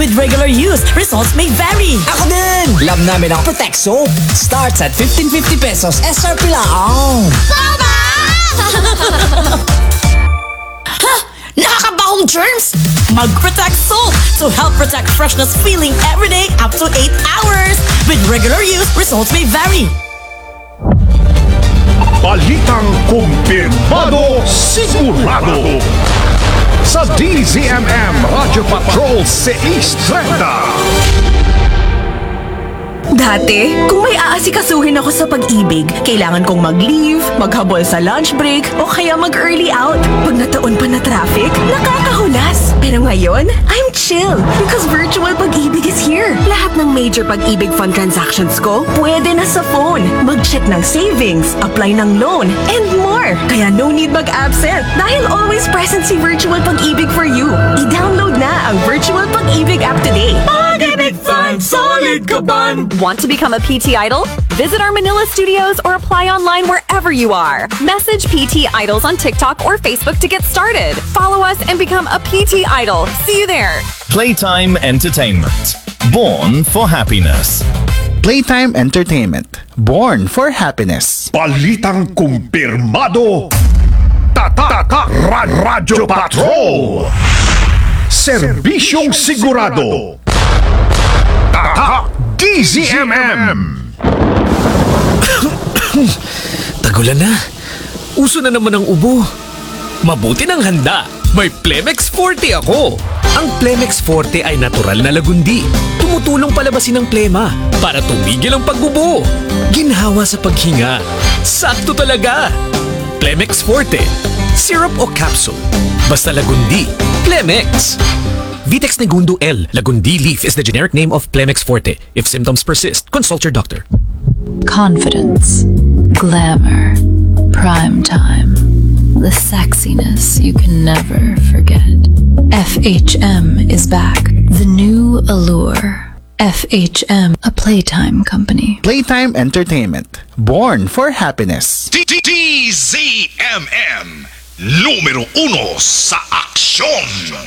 With regular use, results may vary. Ako din! Love namin ang Protect Soap. Starts at 1550 pesos. SRP lang. Tama! Ha? Nakakabahong germs? Mag-Protect Soap to help protect freshness feeling every day up to 8 hours. With regular use, results may vary. Balitang kumpirmado, sigurado sa DZMM Radyo Patrol 630. Dati, kung may aasikasuhin ako sa pag-ibig, kailangan kong mag-leave, maghabol sa lunch break, o kaya mag-early out. Pag nataon pa na traffic, nakakahulas. Pero ngayon, I'm chill because virtual pag-ibig is here. Lahat ng major pag-ibig fund transactions ko, pwede na sa phone. Mag-check ng savings, apply ng loan, and more. Kaya no need mag-absent dahil always present si Virtual Pag-ibig for you. I-download na ang Virtual Pag-ibig app today. Pag-ibig Fund, solid ka ban! Want to become a PT Idol? Visit our Manila studios or apply online wherever you are. Message PT Idols on TikTok or Facebook to get started. Follow us and become a PT Idol. See you there. Playtime Entertainment. Born for happiness. Playtime Entertainment. Born for happiness. Balitang kumpirmado, Tatak Radyo Patrol. Serbisyong sigurado, Tatak DZMM. Tagulan na. Uso na naman ang ubo. Mabuti ng handa. May Plemex Forte ako. Ang Plemex Forte ay natural na lagundi. Tumutulong palabasin ang plema para tumigil ang pagbubo. Ginhawa sa paghinga. Sakto talaga. Plemex Forte. Syrup o capsule. Basta lagundi. Plemex. Vitex Negundo L. Lagundi leaf is the generic name of Plemex Forte. If symptoms persist, consult your doctor. Confidence, glamour, prime time, the sexiness you can never forget. FHM is back. The new allure. FHM, a Playtime company. Playtime Entertainment. Born for happiness. DZMM. Numero 1 sa aksyon.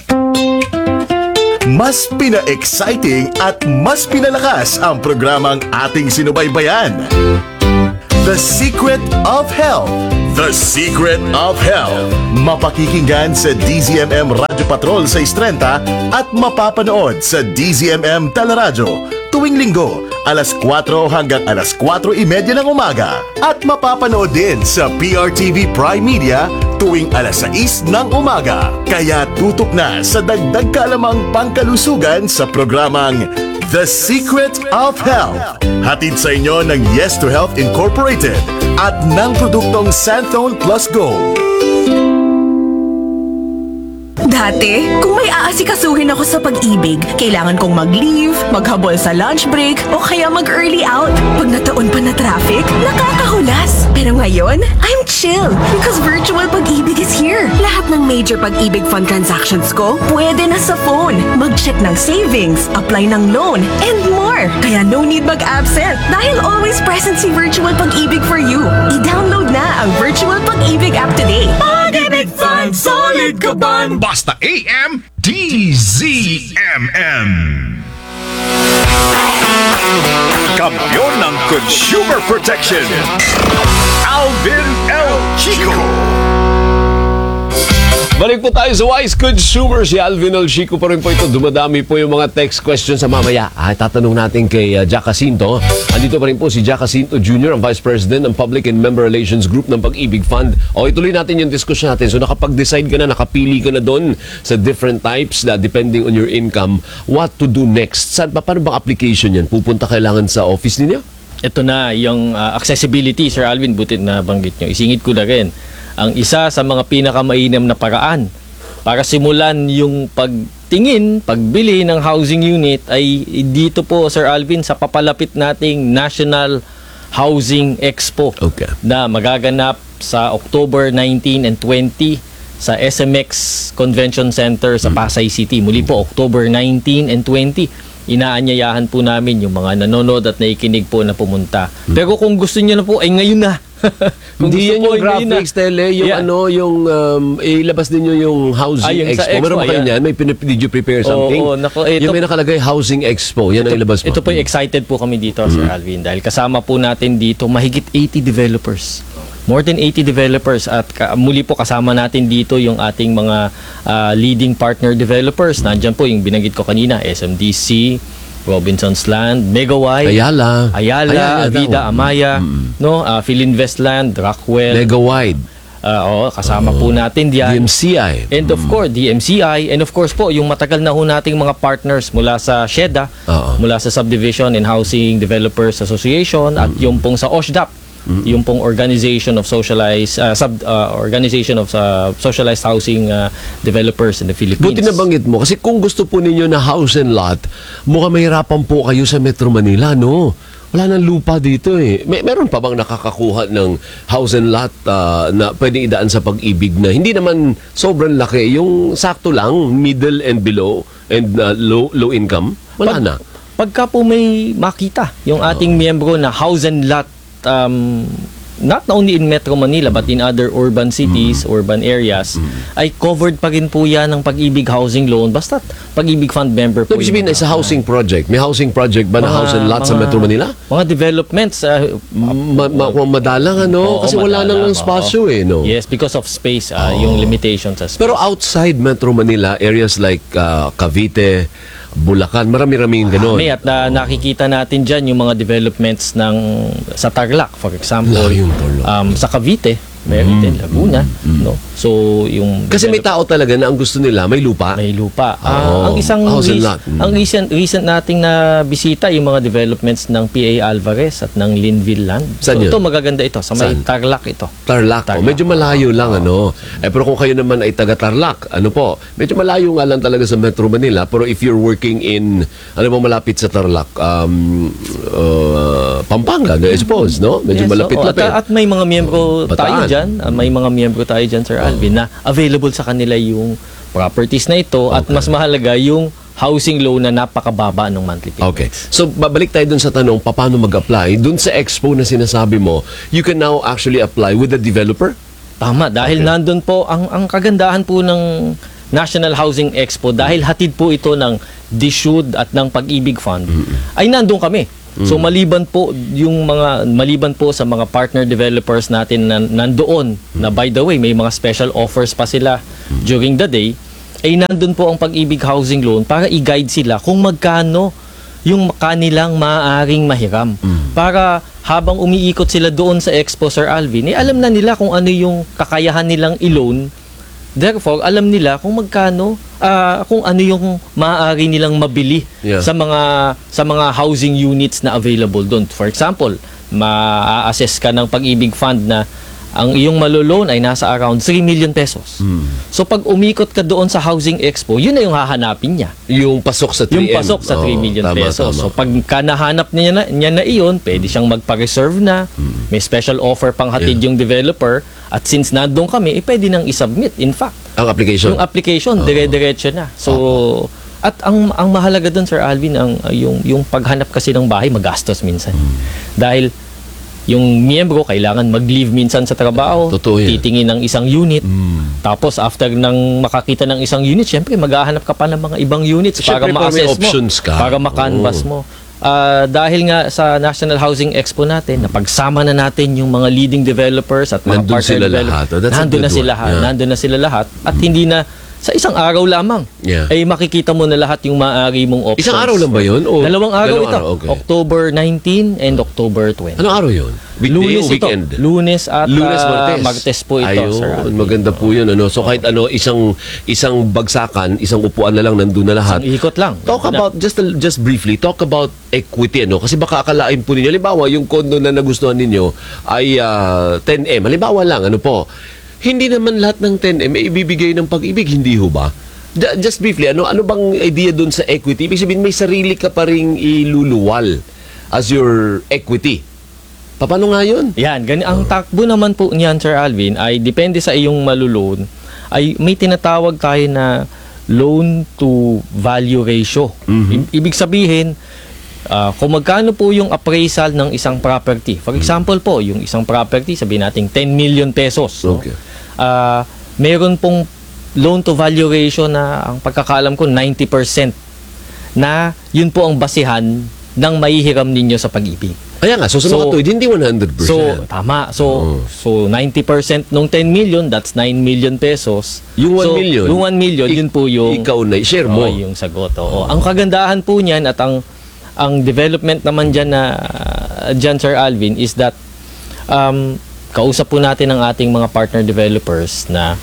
Mas pina-exciting at mas pinalakas ang programang ating sinubaybayan. The Secret of Health. The Secret of Health. Mapakikinggan sa DZMM Radyo Patrol sa 630 at mapapanood sa DZMM Teleradyo tuwing linggo, alas 4 hanggang alas 4:30 ng umaga. At mapapanood din sa PRTV Prime Media tuwing alas 6 ng umaga. Kaya tutok na sa dagdag kalamang pangkalusugan sa programang The Secret of Health. Hatid sa inyo ng Yes to Health Incorporated at ng produktong Santhone Plus Gold. Dati, kung may aasikasuhin ako sa pag-ibig, kailangan kong mag-leave, maghabol sa lunch break, o kaya mag-early out. Pag nataon pa na traffic, nakakahulas. Pero ngayon, I'm chill because virtual pag-ibig is here. Lahat ng major pag-ibig fund transactions ko, pwede na sa phone. Mag-check ng savings, apply ng loan, and more. Kaya no need mag-absent dahil always present si Virtual Pag-ibig for you. I-download na ang Virtual Pag-ibig app today. Pag-ibig Fund, solid ka ban! Basta AM DZMM. Kampiyon ng Consumer Protection, Alvin L. Chico. Balik po tayo sa Wise Consumer. Si Alvin L. Chico pa rin po ito. Dumadami po yung mga text questions sa mamaya. Tatanong natin kay Jack Jacinto. Andito pa rin po si Jack Jacinto Jr., ang Vice President ng Public and Member Relations Group ng Pag-ibig Fund. Ituloy natin yung discussion natin. So nakapag-decide ka na, nakapili ka na doon sa different types na depending on your income, what to do next? Paano bang application yan? Pupunta kailangan sa office ninyo? Ito na, yung accessibility, Sir Alvin, butit na banggit nyo. Isingit ko na rin. Ang isa sa mga pinakamainam na paraan para simulan yung pagtingin, pagbili ng housing unit ay dito po, Sir Alvin, sa papalapit nating National Housing Expo na magaganap sa October 19 and 20 sa SMX Convention Center sa Pasay City. Muli po, October 19 and 20. Inaanyayahan po namin yung mga nanonood at naikinig po na pumunta. Pero kung gusto niyo na po, ay ngayon na. Hindi yan yung graphics, tele, yung ilabas ninyo yung Housing yung sa Expo. Meron ba kayo ayan. niyan? Did you prepare something? Oo, nako, ito, yung may nakalagay Housing Expo, yan ang ilabas mo. Ito po, excited po kami dito, Sir Alvin, dahil kasama po natin dito mahigit 80 developers. More than 80 developers at muli po kasama natin dito yung ating mga leading partner developers. Nandyan po yung binanggit ko kanina, SMDC, Robinson's Land, Megawide, Ayala, Avida, Amaya, Philinvestland, Rockwell, Megawide. Kasama po natin diyan. DMCI. And of course, DMCI. And of course po, yung matagal na ho nating mga partners mula sa SHEDA, mula sa Subdivision and Housing Developers Association, at yung pong sa OSHDAP, yung pong Organization of Socialized Socialized Housing Developers in the Philippines. Buti nabanggit mo kasi kung gusto po ninyo na house and lot, mukhang mahirapan po kayo sa Metro Manila, no? Wala nang lupa dito eh. Meron pa bang nakakakuha ng house and lot na pwedeng idaan sa Pag-ibig na hindi naman sobrang laki, yung sakto lang, middle and below and low income? Wala na. Pagka po may makita yung ating miyembro na house and lot, not only in Metro Manila but in other urban cities, urban areas, ay covered pa rin po yan ng Pag-ibig Housing Loan basta Pag-ibig Fund member po. Ibig sabihin na sa housing project, may housing project ba na house and lot sa Metro Manila? Mga developments, madalang kasi wala nang spasyo eh, no? Yes, because of space, yung limitations sa space. Pero outside Metro Manila, areas like Cavite, Bulacan, marami-raming gano'n. At nakikita natin dyan yung mga developments sa Tarlac, for example. Sa Cavite, meron din, Laguna. No? So, kasi may tao talaga na ang gusto nila, may lupa. May lupa. Ang isang recent nating na bisita, yung mga developments ng PA Alvarez at ng Linville Land. So, ito magaganda ito. Sa may Tarlac ito. Tarlac. Medyo malayo lang, pero kung kayo naman ay taga Tarlac, medyo malayo nga lang talaga sa Metro Manila, pero if you're working in, malapit sa Tarlac, Pampanga, I suppose, no? Medyo malapit-lapit. At may mga miyembro tayo dyan. May mga miyembro tayo dyan, Sir Alvin, na available sa kanila yung properties na ito at mas mahalaga yung housing loan na napakababa ng monthly payments. Okay. So, babalik tayo dun sa tanong, paano mag-apply? Dun sa expo na sinasabi mo, you can now actually apply with the developer? Tama. Dahil nandun po, ang kagandahan po ng National Housing Expo, dahil hatid po ito ng DSUD at ng Pag-ibig Fund, ay nandun kami. So maliban po sa mga partner developers natin na nandoon, na by the way may mga special offers pa sila during the day, ay nandun po ang Pag-ibig Housing Loan para i-guide sila kung magkano yung kanilang maaaring mahiram. Para habang umiikot sila doon sa Expo, Sir Alvin, alam na nila kung ano yung kakayahan nilang i-loan. Therefore, alam nila kung magkano, kung ano yung maaari nilang mabili sa mga housing units na available doon. For example, ma-assess ka ng Pag-ibig Fund na ang iyong maloloan ay nasa around 3 million pesos. So pag umikot ka doon sa Housing Expo, yun na yung hahanapin niya. Yung pasok sa 3M. Yung pasok sa 3 million pesos. So pagka nahanap niya na iyon, pwede siyang magpa-reserve na. May special offer pang hatid yung developer. At since nandun kami, pwede nang isubmit. In fact, ang application? Yung application, dire-diretso na. So, at ang mahalaga doon, Sir Alvin, yung paghanap kasi ng bahay, magastos minsan. Dahil yung miyembro kailangan mag-leave minsan sa trabaho, titingin ng isang unit. Tapos after nang makakita ng isang unit, syempre maghahanap ka pa ng mga ibang units para ma-assess mo, para ma-canvas mo. Dahil nga sa National Housing Expo natin, napagsama na natin yung mga leading developers at mga partner developers. Nandun na sila lahat at hindi na sa isang araw lamang ay makikita mo na lahat yung maaari mong options. Isang araw lang ba yun? O dalawang araw ito. Okay. October 19 and October 20. Anong araw yun? Lunes ito. Lunes at Martes po ito. Ayun, maganda po yun. So kahit isang bagsakan, isang upuan na lang, nandun na lahat. Isang ikot lang. Talk about, just briefly, talk about equity. Kasi baka akalain po ninyo, halimbawa yung condo na nagustuhan ninyo ay 10M. Halimbawa lang, hindi naman lahat ng 10M ay ibibigay ng Pag-ibig, hindi ho ba? Just briefly, ano bang idea dun sa equity? Ibig sabihin, may sarili ka pa ring iluluwal as your equity. Paano nga yun? Yan, ang takbo naman po niyan, Sir Alvin, ay depende sa iyong malulon, ay may tinatawag tayo na loan to value ratio. Ibig sabihin, Kung magkano po yung appraisal ng isang property. For example po, yung isang property, sabihin natin 10 million pesos. No? Okay. Meron pong loan to value ratio na ang pagkakaalam ko 90% na yun po ang basihan ng mahihiram ninyo sa pag-ibig. Kaya nga, so sa mga tuwid, hindi 100%. So, tama. So 90% nung 10 million, that's 9 million pesos. Yung 1 million? Yung 1 million, yun po yung... Ikaw na, share mo. Yung sagot. Ang kagandahan po niyan at ang development naman dyan, Sir Alvin, is that kausap po natin ang ating mga partner developers na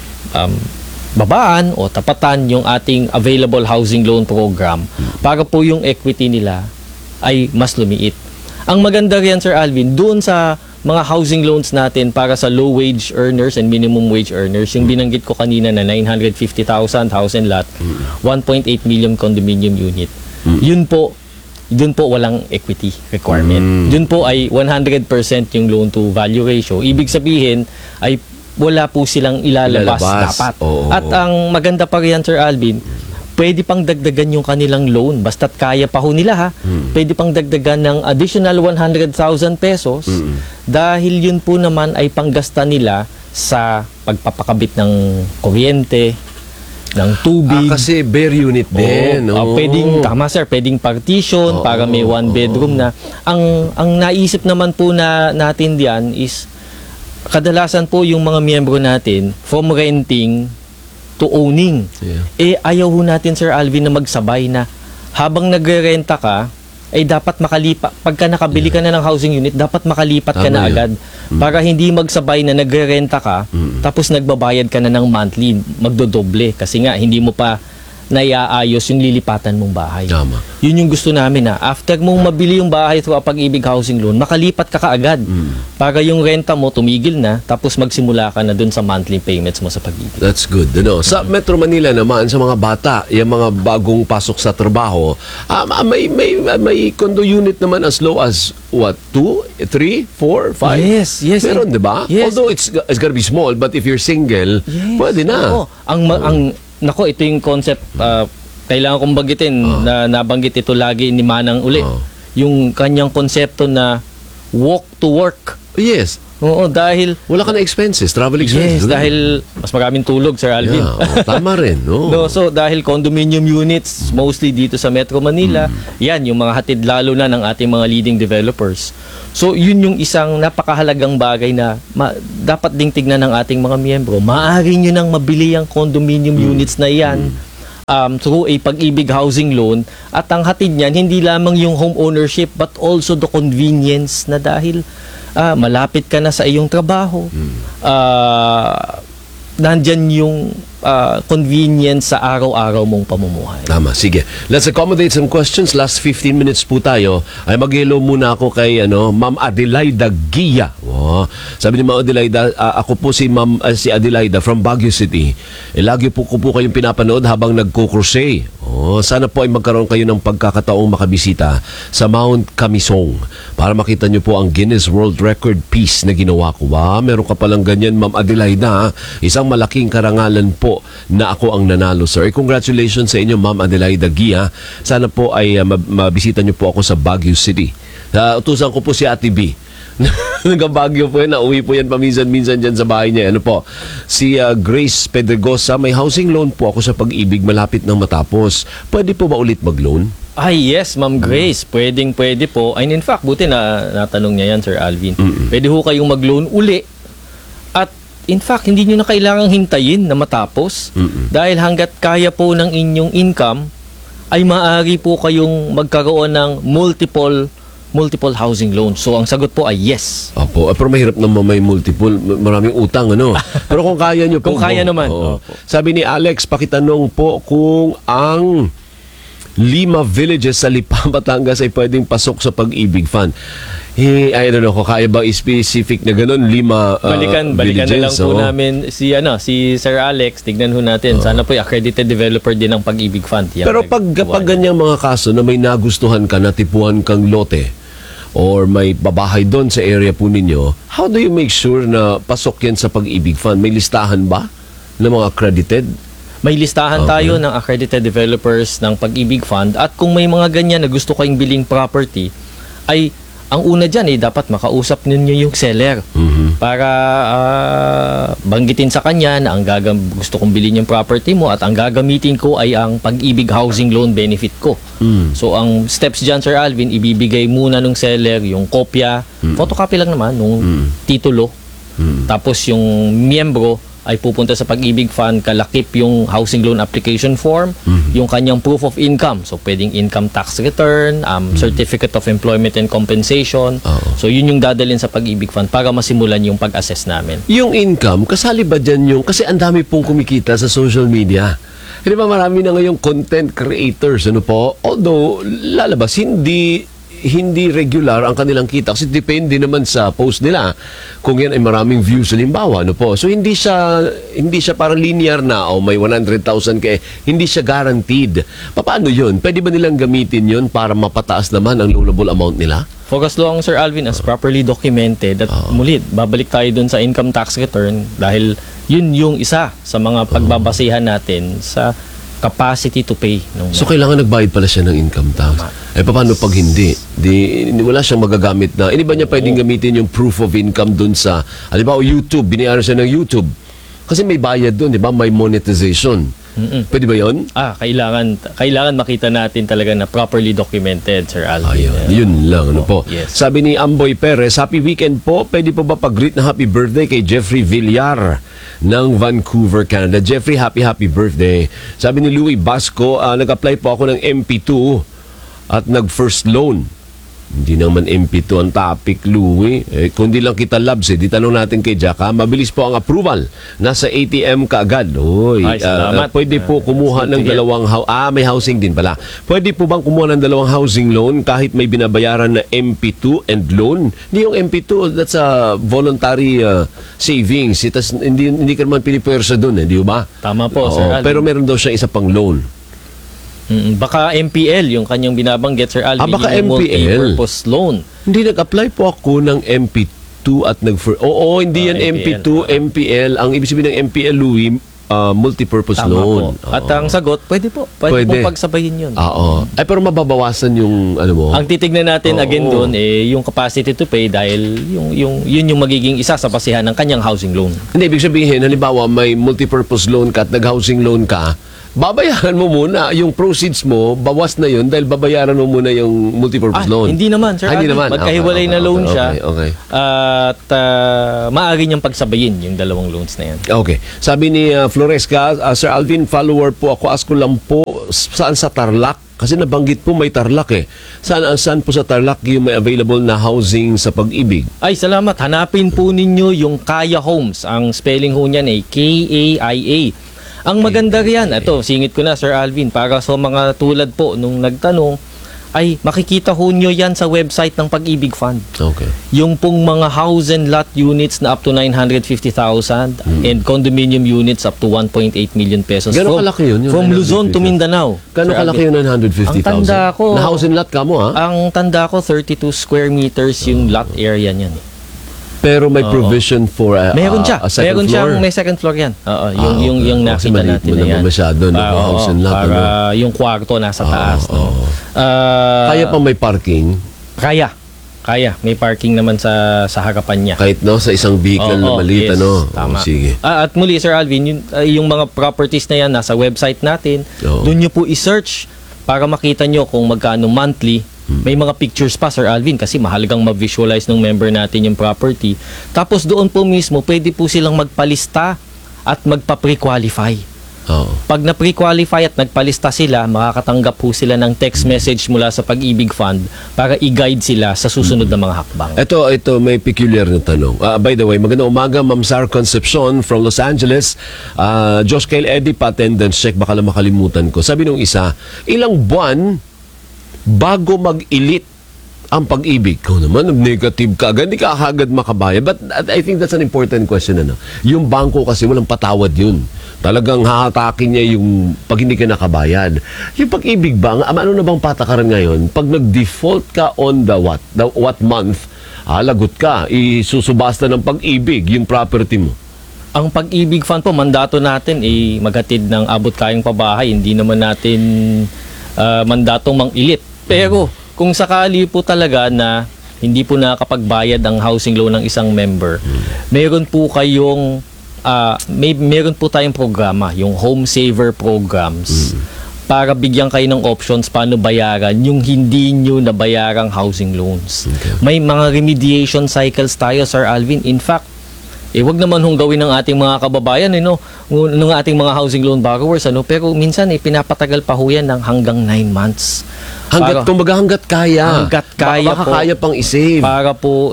babaan o tapatan yung ating available housing loan program para po yung equity nila ay mas lumiit. Ang maganda riyan, Sir Alvin, doon sa mga housing loans natin para sa low wage earners and minimum wage earners, yung binanggit ko kanina na 950,000 house and lot, 1.8 million condominium unit. Yun po walang equity requirement. Yun po ay 100% yung loan to value ratio. Ibig sabihin ay wala po silang ilalabas dapat. At ang maganda pa riyan, Sir Alvin, pwede pang dagdagan yung kanilang loan basta't kaya pa ho nila ha. Pwede pang dagdagan ng additional 100,000 pesos dahil yun po naman ay panggasta nila sa pagpapakabit ng kuryente, ng tubig. Kasi bare unit din. Pwedeng, tama sir, pwedeng partition para may one bedroom na. Ang naisip naman po natin diyan is kadalasan po yung mga miyembro natin from renting to owning. Ayaw ho natin, Sir Alvin, na magsabay na habang nagre-renta ka, ay dapat makalipat, pagka nakabili ka na ng housing unit, dapat makalipat ka na agad. Para hindi magsabay na nagre-renta ka, tapos nagbabayad ka na ng monthly, magdodoble. Kasi nga, hindi mo pa naiaayos yung lilipatan mong bahay. Tama. Yun yung gusto namin na after mong mabili yung bahay through Pag-ibig Housing Loan, makalipat ka kaagad. Para yung renta mo tumigil na, tapos magsimula ka na dun sa monthly payments mo sa Pag-ibig. That's good. Ano? Sa Metro Manila naman, sa mga bata, yung mga bagong pasok sa trabaho, may condo unit naman as low as what? 2, 3, 4, 5? Yes. Meron, di ba? Yes. Although it's gotta be small, but if you're single, pwede na. Nako, ito yung concept, kailangan kong banggitin, na nabanggit ito lagi ni Manang uli. Yung kanyang konsepto na walk to work. Yes. Oo, dahil... Wala ka na expenses, travel expenses. Yes, dahil mas maraming tulog, Sir Alvin. Tama rin. No, so, dahil condominium units, mostly dito sa Metro Manila, yan, yung mga hatid lalo na ng ating mga leading developers. So, yun yung isang napakahalagang bagay na dapat ding tignan ng ating mga miyembro. Maaari nyo nang mabili ang condominium units na yan through a Pag-ibig Housing Loan. At ang hatid niyan, hindi lamang yung home ownership, but also the convenience na dahil malapit ka na sa iyong trabaho. Nandyan yung convenience sa araw-araw mong pamumuhay. Tama, sige. Let's accommodate some questions. Last 15 minutes po tayo. Ay mag-hello muna ako kay Ma'am Adelaida Gia. Sabi ni Ma'am Adelaida, ako po si Adelaida from Baguio City. Lagi po ko kayong pinapanood habang nagko-crochet. Sana po ay magkaroon kayo ng pagkakataong makabisita sa Mount Kamisong para makita nyo po ang Guinness World Record piece na ginawa ko. Meron ka palang ganyan, Ma'am Adelaida. Isang malaking karangalan po na ako ang nanalo, sir. Congratulations sa inyo, Ma'am Adelaida Gia. Sana po ay mabisita nyo po ako sa Baguio City. Utusan ko po si Ate B. Nagabagyo po yan, nauwi po yan paminsan-minsan dyan sa bahay niya. Si Grace Pedregosa, may housing loan po ako sa Pag-ibig, malapit nang matapos. Pwede po ba ulit mag-loan? Yes, Ma'am Grace. Pwede po. And in fact, buti na natanong niya yan, Sir Alvin. Pwede ho kayong mag-loan uli. At in fact, hindi nyo na kailangang hintayin na matapos. Dahil hanggat kaya po ng inyong income, ay maaari po kayong magkaroon ng multiple housing loans. So, ang sagot po ay yes. Opo. Pero mahirap naman may multiple. Maraming utang, Pero kung kaya nyo po. Kung kaya naman. Sabi ni Alex, pakitanong po kung ang 5 villages sa Lipa, Batangas ay pwedeng pasok sa Pag-ibig Fund. I don't know, kung kaya ba specific na ganun, 5 balikan villages. na lang po namin si Sir Alex, tignan ho natin. Sana po accredited developer din ng Pag-ibig Fund. Pero pag ganyang mga kaso na may nagustuhan ka, natipuan kang lote, or may babahay doon sa area po ninyo, how do you make sure na pasok yan sa Pag-ibig Fund? May listahan ba ng mga accredited? May listahan tayo ng accredited developers ng Pag-ibig Fund at kung may mga ganyan na gusto kayong biling property, ay ang una dyan dapat makausap ninyo yung seller para banggitin sa kanya na gusto kong bilhin yung property mo at ang gagamitin ko ay ang Pag-ibig Housing Loan Benefit ko. So ang steps dyan, Sir Alvin, ibibigay muna ng seller yung kopya, photocopy lang naman nung titulo, tapos yung miyembro ay pupunta sa Pag-ibig Fund, kalakip yung housing loan application form, yung kanyang proof of income. So, pwedeng income tax return, certificate of employment and compensation. So, yun yung dadalhin sa Pag-ibig Fund para masimulan yung pag-assess namin. Yung income, kasali ba dyan yung... Kasi ang dami pong kumikita sa social media. Di ba marami na ngayong content creators, ano po? Although, lalabas, hindi regular ang kanilang kita kasi depende naman sa post nila kung yan ay maraming views halimbawa, ano po. So hindi siya parang linear na may 100,000 hindi siya guaranteed. Paano yun? Pwede ba nilang gamitin yun para mapataas naman ang loanable amount nila? For as long, Sir Alvin, as properly documented at muli, babalik tayo dun sa income tax return dahil yun yung isa sa mga pagbabasihan natin sa capacity to pay. So, kailangan nagbayad pala siya ng income tax. Paano pag hindi? Wala siyang magagamit na. Hindi ba niya pwedeng gamitin yung proof of income dun sa, halimbawa, YouTube, binayaran siya ng YouTube. Kasi may bayad dun, di ba? May monetization. Pwede ba yun? Kailangan makita natin talaga na properly documented, Sir Alvin. Yun lang, ano po. Yes. Sabi ni Amboy Perez, happy weekend po. Pwede po ba pag-greet na happy birthday kay Jeffrey Villar ng Vancouver, Canada? Jeffrey, happy birthday. Sabi ni Louie Basco, nag-apply po ako ng MP2 at nag-first loan. Hindi naman MP2 ang topic, Louie. Kung di lang kita labs, di tanong natin kay Jack, mabilis po ang approval. Nasa ATM kaagad. Salamat. Pwede po kumuha ng dalawang may housing din pala. Pwede po bang kumuha ng dalawang housing loan kahit may binabayaran na MP2 and loan? Hindi yung MP2, that's a voluntary savings. Hindi ka naman pinipwersa doon, di ba? Tama po, Sir Alvin. Pero meron daw siya isa pang loan. Baka MPL yung kanyang binabanggit, Sir Alvin. Baka yung MPL. multi-purpose loan. Hindi, nag-apply po ako ng MP2 at hindi yan MP2, MPL. Ang ibig sabihin ng MPL, Louie, multi-purpose loan. Po. At ang sagot, pwede po po pagsabayin yun. Pero mababawasan yung ano mo. Ang titignan natin again doon yung capacity to pay dahil yun yung magiging isa sa basihan ng kanyang housing loan. Hindi, ibig sabihin, halimbawa may multi-purpose loan ka at nag-housing loan ka, babayaran mo muna yung proceeds mo, bawas na yun dahil babayaran mo muna yung multi-purpose loan. Hindi naman, Sir. Hindi naman. Magkahiwalay na loan siya. Okay. At maaari niyang pagsabayin yung dalawang loans na yan. Okay. Sabi ni Floresca, Sir Alvin, follower po ako. Ask ko lang po, saan sa Tarlac? Kasi nabanggit po may Tarlac Saan po sa Tarlac yung may available na housing sa Pag-ibig? Ay, salamat. Hanapin po ninyo yung Kaya Homes. Ang spelling ho niyan ay KAIA. Ang maganda riyan, singit ko na, Sir Alvin, para sa mga tulad po nung nagtanong, ay makikita ho nyo yan sa website ng Pag-ibig Fund. Okay. Yung pong mga house and lot units na up to 950,000 and condominium units up to 1.8 million pesos. Gano'ng kalaki yun? From Luzon to Mindanao. Gano'ng kalaki yun, 950,000? Ang tanda ko... Na house and lot ka mo, ha? Ang tanda ko, 32 square meters yung lot area niyan. Pero may provision for meron siya. A second meron floor? May second floor yan. Yung nakita natin na yan. Masyado, house and lot. Para yung kwarto nasa taas. Kaya pa may parking? Kaya. May parking naman sa harapan niya. Kahit sa isang vehicle na maliit, Tama. Sige. At muli, Sir Alvin, yung mga properties na yan nasa website natin, doon nyo po i-search para makita nyo kung magkano monthly. May mga pictures pa, Sir Alvin, kasi mahalagang ma-visualize ng member natin yung property. Tapos doon po mismo, pwede po silang magpalista at magpa-pre-qualify. Pag na-pre-qualify at nagpalista sila, makakatanggap po sila ng text message mula sa Pag-ibig Fund para i-guide sila sa susunod na mga hakbang. Ito, may peculiar na tanong. By the way, magandang umaga, Ma'am Sar Concepcion from Los Angeles. Josh Kyle Eddie, pa-attendance check, baka lang makalimutan ko. Sabi nung isa, ilang buwan bago mag-elite ang Pag-ibig? Kung naman, negative ka, hindi ka agad makabayad. But I think that's an important question. Yung bangko kasi walang patawad yun. Talagang hahatakin niya yung pag hindi ka nakabayad. Yung Pag-ibig ba, ano na bang patakaran ngayon? Pag nag-default ka on the what month, lagot ka, isusubasta ng Pag-ibig yung property mo. Ang Pag-ibig Fund po, mandato natin maghatid ng abot kayang pabahay. Hindi naman natin mandatong mang-ilit. Pero kung sakali po talaga na hindi po nakakapagbayad ang housing loan ng isang member, meron po kayong meron po tayong programa, yung Home Saver Programs, para bigyan kayo ng options paano bayaran yung hindi nyo nabayarang housing loans. May mga remediation cycles tayo, Sir Alvin. In fact, wag naman hong gawin ng ating mga kababayan, ng ating mga housing loan borrowers, pero minsan pinapatagal pa ho yan ng hanggang 9 months. Hanggat kaya. Hanggat kaya baka po. Kaya pang i-save. Para po,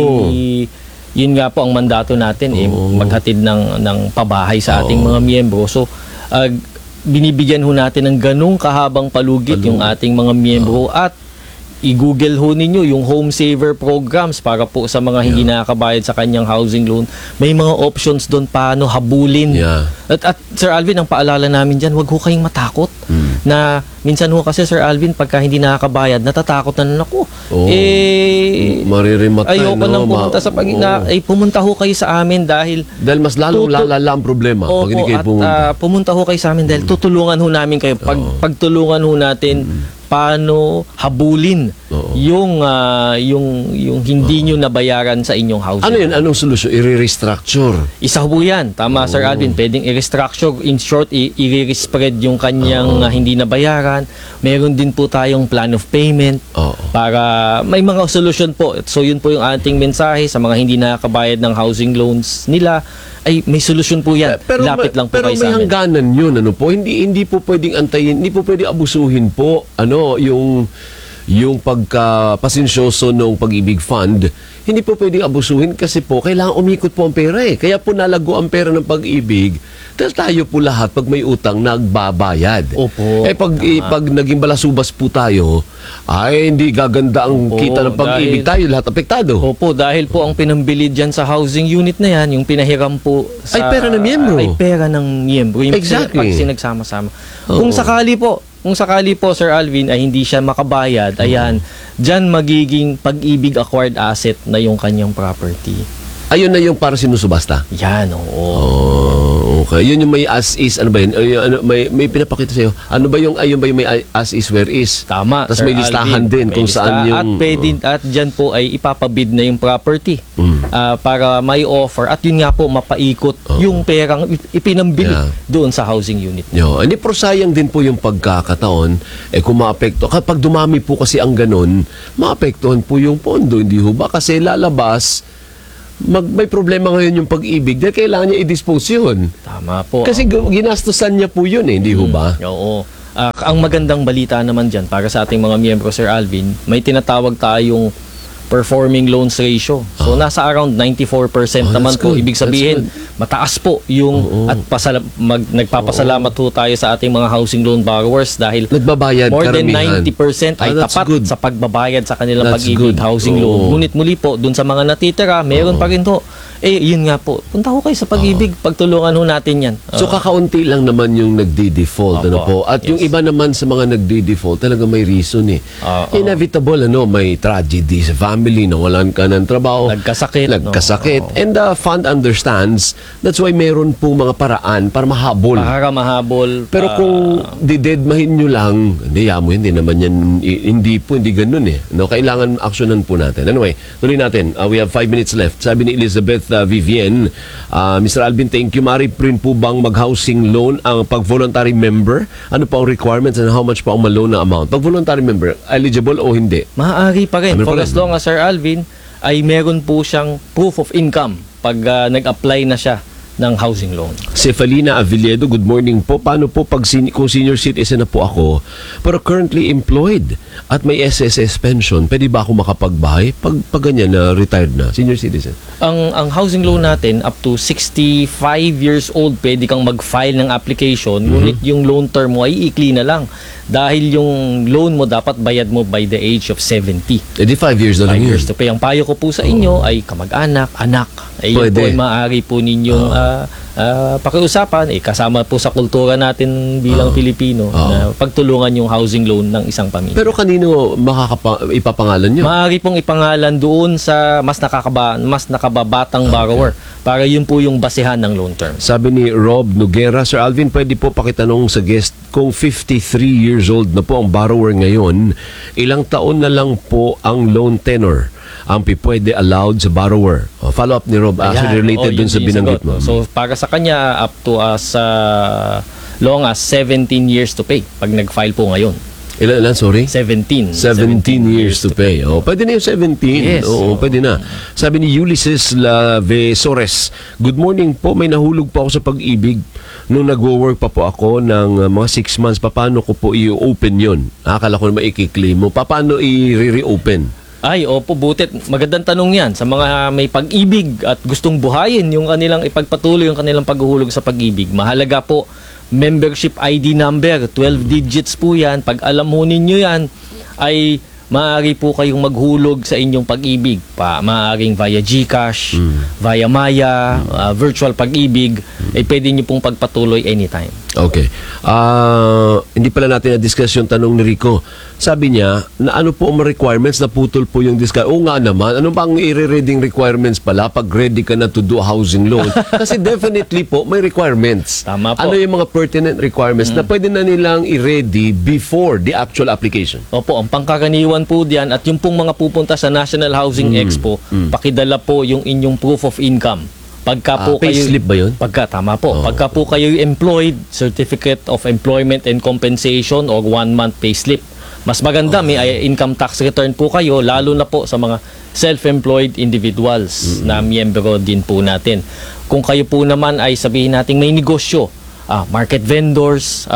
yun nga po ang mandato natin, maghatid ng pabahay sa ating mga miyembro. So, binibigyan ho natin ng ganung kahabang palugit yung ating mga miyembro at i-google ho ninyo yung Home Saver Programs para po sa mga hindi nakakabayad sa kanyang housing loan. May mga options doon paano habulin. At Sir Alvin, ang paalala namin dyan, wag ho kayong matakot. Na minsan ho kasi, Sir Alvin, pagka hindi nakakabayad, natatakot na ako. Maririmat tayo. Ayoko nang pumunta sa pumunta ho kayo sa amin dahil mas lalong lalala ang problema. Pag hindi kayo pumunta. Pumunta ho kayo sa amin dahil tutulungan ho namin kayo. Pagtulungan ho natin paano habulin yung hindi nyo nabayaran sa inyong housing. Ano yun? Anong solusyon? I-restructure? Isa ho yan. Tama, Sir Alvin. Pwedeng i-restructure. In short, i-spread yung kanyang hindi nabayaran. Meron din po tayong plan of payment para may mga solusyon po. So yun po yung ating mensahe sa mga hindi nakakabayad ng housing loans nila. Ay, may solusyon po yan. Lapit lang po kayo sa amin. Pero may hangganan yun, hindi po pwedeng antayin, hindi po pwedeng abusuhin po, yung pagkapasensyoso ng Pag-ibig Fund, hindi po pwedeng abusuhin kasi po, kailangan umikot po ang pera Kaya po nalago ang pera ng Pag-ibig, dahil tayo po lahat, pag may utang, nagbabayad. Opo. Pag naging balasubas po tayo, ay hindi gaganda ang kita ng Pag-ibig, tayo lahat apektado. Opo, dahil po ang pinambili dyan sa housing unit na yan, yung pinahiram po sa... Ay pera ng miyembro. Ay pera ng miyembro. Yung Exactly. Pag sinagsama-sama. Kung sakali po, Sir Alvin, ay hindi siya makabayad, ayan, dyan magiging Pag-ibig acquired asset na yung kanyang property. Ayun na yung para sinusubasta? Yan, Okay. Yun yung may as is, ano ba yun? May pinapakita sa'yo. Ano ba yung, ayun ba yung may as is, where is? Tama, Tapos Sir may listahan Alvin, din kung saan yung... At dyan po ay ipapabid na yung property para may offer. At yun nga po, mapaikot yung perang ipinambili doon sa housing unit. Hindi po sayang din po yung pagkakataon. Kung maapekto, kapag dumami po kasi ang ganun, maapektuhan po yung pondo. Hindi ho ba? Kasi lalabas, may problema ngayon yung Pag-ibig dahil kailangan niya i-dispose yun. Tama po. Kasi ginastusan niya po yun hindi ho ba? Oo. Ang magandang balita naman dyan para sa ating mga miyembro, Sir Alvin, may tinatawag tayong performing loans ratio. So nasa around 94% naman po. Ibig sabihin, mataas po yung at nagpapasalamat po tayo sa ating mga housing loan borrowers dahil nagbabayad more than karamihan. 90% ay tapat sa pagbabayad sa kanilang Pag-ibig housing loan. Ngunit muli po, dun sa mga natitira, meron pa rin po. Yun nga po. Punta ko kayo sa Pag-ibig. Pagtulungan ho natin yan. So kakaunti lang naman yung nagdi-default. At yung iba naman sa mga nagdi-default, talaga may reason Inevitable, may tragedy sa family, nawalan ka ng trabaho. Nagkasakit. And the fund understands. That's why meron po mga paraan para mahabol. Pero kung didedmahin nyo lang, hindi naman yan, hindi ganun Kailangan aksyonan po natin. Anyway, tuloy natin. We have 5 minutes left. Sabi ni Elizabeth Vivian, Mr. Alvin, thank you. Mari rin po bang mag-housing loan ang pag-voluntary member? Ano po ang requirements and how much po ang ma-loan na amount? Pag-voluntary member, eligible o hindi? Maaari pa rin. For as long as, Sir Alvin, ay meron po siyang proof of income pag nag-apply na siya ng housing loan. Cefalina Avilledo, good morning po. Paano po kung senior citizen na po ako pero currently employed at may SSS pension, pwede ba ako makapagbahay pag ganyan na retired na senior citizen? Ang housing loan natin up to 65 years old pwede kang mag-file ng application, ngunit yung loan term mo ay iikli na lang. Dahil yung loan mo dapat bayad mo by the age of 70. Eh di 5 years na lang 5 yun. years to pay. Ang payo ko po sa inyo ay kamag-anak, anak. Yun po ay maaari po ninyong pakiusapan. Kasama po sa kultura natin bilang Pilipino na pagtulungan yung housing loan ng isang pamilya. Pero kanino ipapangalan nyo? Maaari pong ipangalan doon sa mas nakababatang borrower para yun po yung basehan ng loan term. Sabi ni Rob Noguera, Sir Alvin, pwede po pakitanong sa guest, kung 53 years old na po ang borrower ngayon, ilang taon na lang po ang loan tenor ang pwede allowed sa borrower? Follow up ni Rob, actually related dun sa binanggit mo. So para sa kanya, up to as long as 17 years to pay pag nag-file po ngayon. Ilan, sorry? 17 years to pay. Pwede na yung 17. Yes. Oo, pwede na. Sabi ni Ulysses Lavesores, good morning po, may nahulog po ako sa pag-ibig. Nung nagwo-work pa po ako ng mga 6 months, paano ko po i-open yun? Akala ko na maiki-claim mo. Paano i-reopen? Ay, opo, butit. Magandang tanong yan. Sa mga may pag-ibig at gustong buhayin yung kanilang ipagpatuloy yung kanilang paghuhulog sa pag-ibig, mahalaga po membership ID number, 12 digits po yan. Pag alam mo ninyo yan, ay maaari po kayong maghulog sa inyong pag-ibig. Maaaring via GCash, via Maya, virtual pag-ibig, pwede nyo pong pagpatuloy anytime. Okay. Hindi pala natin na-discuss yung tanong ni Rico. Sabi niya, na ano po ang requirements, naputol po yung discuss. Oo nga naman, ano bang i-reading requirements pala pag ready ka na to do a housing loan? Kasi definitely po, may requirements. Tama po. Ano yung mga pertinent requirements na pwede na nilang i-ready before the actual application? Opo, ang pangkaraniwan po diyan at yung pong mga pupunta sa National Housing Expo, pakidala po yung inyong proof of income. Pagka po kayo, payslip ba yun? Tama po. Pagka po kayo employed, Certificate of Employment and Compensation or 1-month payslip. Mas maganda, may income tax return po kayo, lalo na po sa mga self-employed individuals na miyembro din po natin. Kung kayo po naman ay sabihin natin may negosyo, market vendors,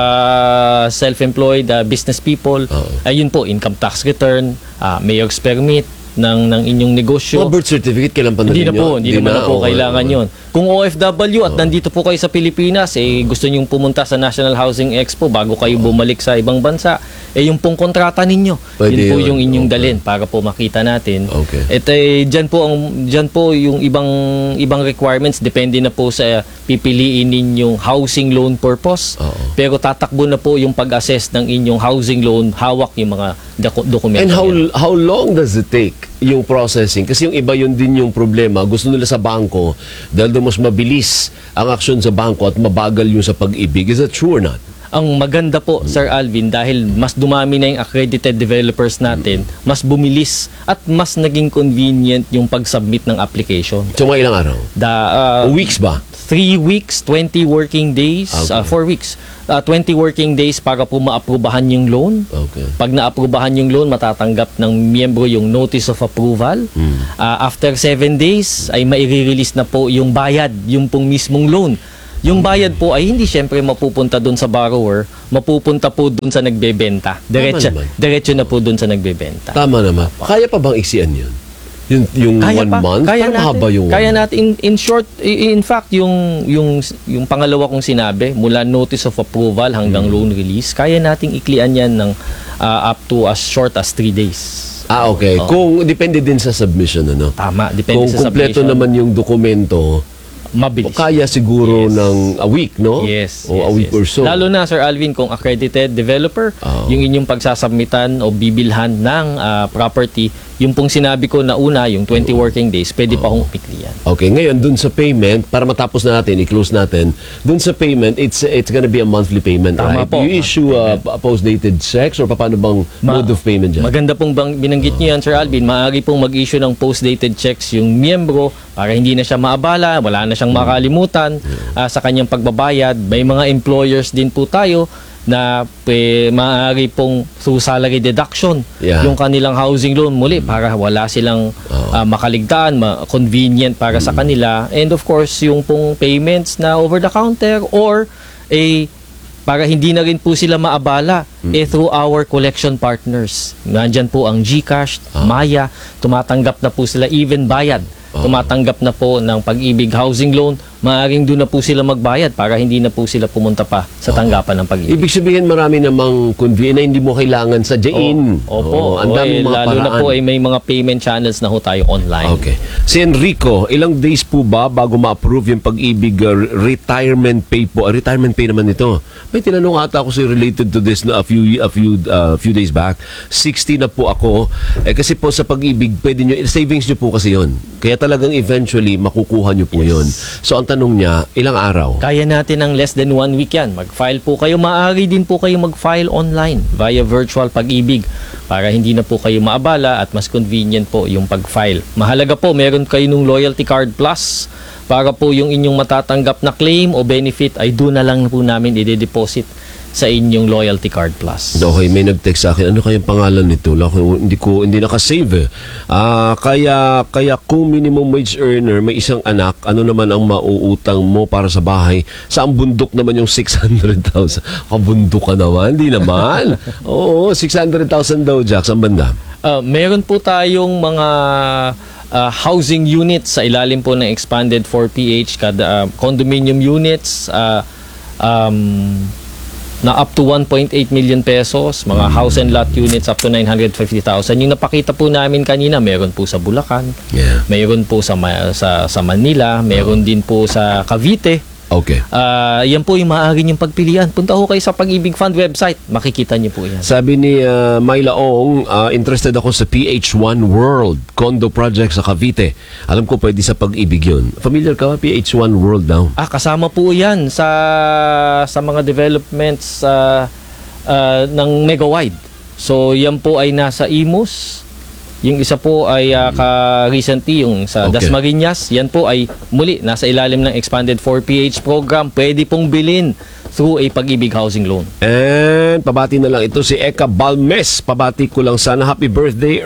self-employed business people, ayun po, income tax return, mayor's permit ng inyong negosyo. Birth certificate, kailan pa na Hindi na po kailangan yun. Kung OFW at nandito po kayo sa Pilipinas, gusto nyong pumunta sa National Housing Expo bago kayo bumalik sa ibang bansa, yung pong kontrata ninyo, pwede yun po yun. yung inyong dalhin para po makita natin. Okay. Diyan po yung ibang requirements, depende na po sa pipiliin ninyong housing loan purpose. Pero tatakbo na po yung pag-assess ng inyong housing loan, hawak yung mga dokumento. And how long does it take yung processing? Kasi yung iba yun din yung problema. Gusto nila sa bangko dahil doon mas mabilis ang aksyon sa bangko at mabagal yung sa pag-ibig. Is that true or not? Ang maganda po, Sir Alvin, dahil mas dumami na yung accredited developers natin, mas bumilis at mas naging convenient yung pag-submit ng application. So mga ilang araw? Weeks ba? 3 weeks, 20 working days, 4 weeks. 20 working days para po maaprubahan yung loan. Okay. Pag naaprubahan yung loan, matatanggap ng miyembro yung notice of approval. After 7 days, ay maire-release na po yung bayad, yung pong mismong loan. Yung bayad po ay hindi syempre mapupunta doon sa borrower, mapupunta po doon sa nagbebenta. Diretso na po doon sa nagbebenta. Tama naman. Kaya pa bang iksian yun? Yung 1 month? Kaya natin. Mahaba yung Kaya natin. In short, in fact, yung pangalawa kong sinabi, mula notice of approval hanggang loan release, kaya nating iklian yan ng up to as short as 3 days. Okay. Kung depende din sa submission, ano? Tama, depende kung sa submission. kumpleto naman yung dokumento, mabilis. Kaya siguro ng a week, no? Yes. O a week or so. Lalo na, Sir Alvin, kung accredited developer, yung inyong pagsasubmitan o bibilhan ng property, yung pong sinabi ko na una, yung 20 working days, pwede pa kong piklian. Okay, ngayon dun sa payment, para matapos na natin, i-close natin, dun sa payment, it's gonna be a monthly payment, Tama right? po. You issue a post-dated checks or paano bang mode of payment dyan? Maganda pong binanggit niyo yan, Sir Alvin. Maaari pong mag-issue ng post-dated checks yung miyembro para hindi na siya maabala, wala na siyang makalimutan sa kanyang pagbabayad. May mga employers din po tayo na maaari pong through salary deduction yung kanilang housing loan muli para wala silang makaligtaan, convenient para sa kanila. And of course, yung pong payments na over the counter or para hindi na rin po sila maabala through our collection partners. Nandyan po ang GCash, Maya, tumatanggap na po sila even bayad. Tumatanggap na po ng Pag-ibig housing loan maaaring doon na po sila magbayad para hindi na po sila pumunta pa sa tanggapan ng pag-ibig. Ibig sabihin marami namang convenient na hindi mo kailangan sa jain. Opo. Ang daming mga lalo paraan. na po ay may mga payment channels na ho tayo online. Okay. Si Enrico, ilang days po ba bago ma-approve yung pag-ibig retirement pay po? Retirement pay naman ito. May tinanong ata ako related to this na a few days back. 60 na po ako. Kasi po sa pag-ibig, pwede nyo, savings nyo po kasi yon. Kaya talagang eventually makukuha nyo po yon. So ang tanong niya, ilang araw? Kaya natin ng less than 1 week yan. Mag-file po kayo. Maaari din po kayo mag-file online via virtual pag-ibig para hindi na po kayo maabala at mas convenient po yung pag-file. Mahalaga po, meron kayo nung Loyalty Card Plus para po yung inyong matatanggap na claim o benefit ay doon na lang po namin i-deposit sa inyong Loyalty Card Plus. Okay, may nag-text sa akin, ano kayang pangalan nito? Hindi nakasave. Kaya kung minimum wage earner, may isang anak, ano naman ang mauutang mo para sa bahay? Saan bundok naman yung 600,000? Kabundok ka naman? Hindi naman. Oo, 600,000 daw, Jack. Saan banda? Meron po tayong mga housing units sa ilalim po ng expanded 4PH, condominium units, na up to 1.8 million pesos, mga house and lot units up to 950,000. Yung napakita po namin kanina, meron po sa Bulacan, meron po sa Manila, meron din po sa Cavite. Okay. Yan po yung maaari niyong pagpilian. Punta ho kayo sa Pag-ibig Fund website. Makikita niyo po yan. Sabi ni Myla Ong, interested ako sa PH1 World condo project sa Cavite. Alam ko pwede sa Pag-ibig yun. Familiar ka ba PH1 World daw? Kasama po yan sa mga developments ng Megawide. So yan po ay nasa Imus. Yung isa po ay recently yung sa Dasmariñas. Yan po ay muli nasa ilalim ng expanded 4PH program. Pwede pong bilhin through a Pag-ibig housing loan. And pabati na lang ito si Eka Balmes. Pabati ko lang sana happy birthday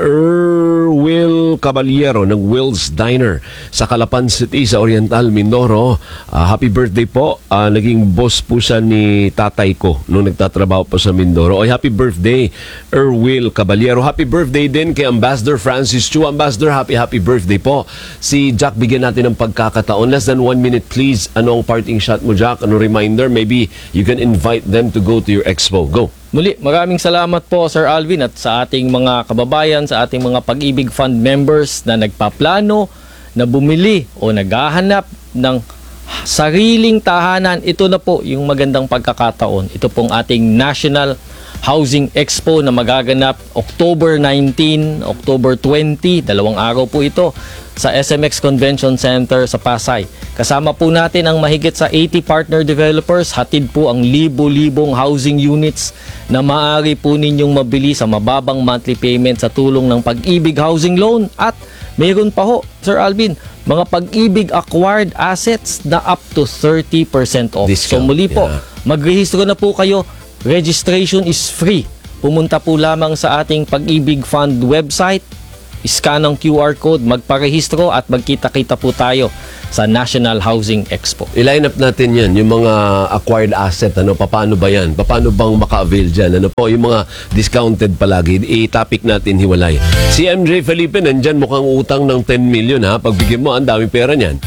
Will Caballero ng Will's Diner sa Calapan City sa Oriental, Mindoro. Happy birthday po. Naging boss po siya ni tatay ko nung nagtatrabaho po sa Mindoro. Oy, happy birthday Will Caballero. Happy birthday din kay Ambassador Francis Chu. Ambassador, happy birthday po. Si Jack, bigyan natin ng pagkakataon. Less than 1 minute please. Ano ang parting shot mo, Jack? Ano reminder? Maybe you can invite them to go to your expo. Go. Muli, maraming salamat po Sir Alvin at sa ating mga kababayan, sa ating mga Pag-ibig Fund members na nagpaplano, na bumili o naghahanap ng sariling tahanan. Ito na po yung magandang pagkakataon. Ito pong ating National Housing Expo na magaganap October 19, October 20, 2 araw po ito sa SMX Convention Center sa Pasay. Kasama po natin ang mahigit sa 80 partner developers. Hatid po ang libo-libong housing units na maaari po ninyong mabili sa mababang monthly payment sa tulong ng Pag-ibig Housing Loan. At mayroon pa ho, Sir Alvin, mga Pag-ibig acquired assets na up to 30% off. Discount, so muli po, magrehistro na po kayo. Registration is free. Pumunta po lamang sa ating Pag-ibig Fund website, scan ang QR code, magparehistro at magkita-kita po tayo sa National Housing Expo. I-line up natin yan, yung mga acquired asset, paano ba yan? Paano bang maka-avail dyan? Ano po, yung mga discounted palagi, i-topic natin hiwalay. Si MJ Felipe, nandyan mukhang utang ng 10 million ha, pagbigyan mo, ang daming pera niyan.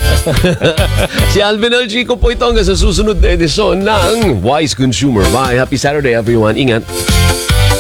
Si Alvin L. Chico po ito hanggang sa susunod na edisyon ng Wise Consumer. Bye, happy Saturday everyone, ingat!